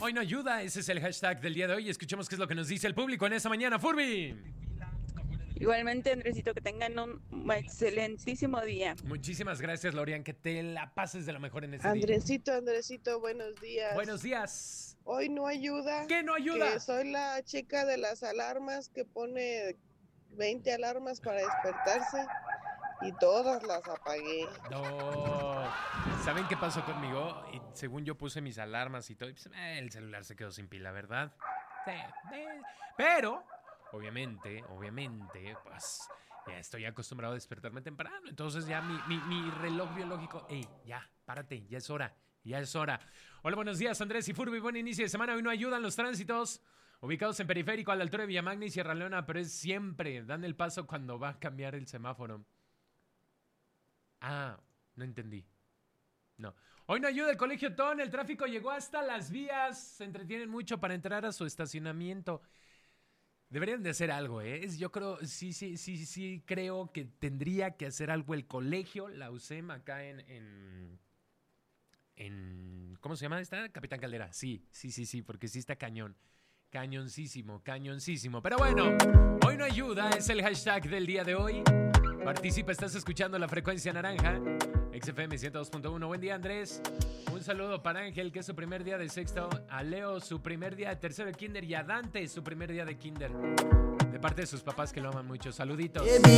Hoy no ayuda, ese es el hashtag del día de hoy. Escuchemos qué es lo que nos dice el público en esta mañana, Furby. Igualmente, Andresito, que tengan un excelentísimo día. Muchísimas gracias, Lorian, que te la pases de lo mejor en este Andresito, buenos días. Buenos días. Hoy no ayuda. ¿Qué no ayuda? Que soy la chica de las alarmas que pone 20 alarmas para despertarse y todas las apagué. No. ¿Saben qué pasó conmigo? Y según yo puse mis alarmas y todo, pues, el celular se quedó sin pila, ¿verdad? Sí. Pero, obviamente, pues ya estoy acostumbrado a despertarme temprano. Entonces ya mi reloj biológico, ya, párate, ya es hora. Hola, buenos días, Andrés y Furby. Buen inicio de semana. Hoy no ayudan los tránsitos ubicados en Periférico a la altura de Villamagna y Sierra Leona, pero es siempre. Dan el paso cuando va a cambiar el semáforo. Ah, no entendí. No. Hoy no ayuda el Colegio Ton. El tráfico llegó hasta las vías. Se entretienen mucho para entrar a su estacionamiento. Deberían de hacer algo, ¿eh? Yo creo, sí creo que tendría que hacer algo el colegio, la USEM acá en ¿cómo se llama esta? Capitán Caldera. Sí, porque sí está cañón. Cañoncísimo. Pero bueno, hoy no ayuda, es el hashtag del día de hoy. Participa, estás escuchando La Frecuencia Naranja, XFM 102.1. Buen día, Andrés. Un saludo para Ángel, que es su primer día de sexto. A Leo, su primer día de tercero de kinder. Y a Dante, su primer día de kinder. De parte de sus papás que lo aman mucho. Saluditos.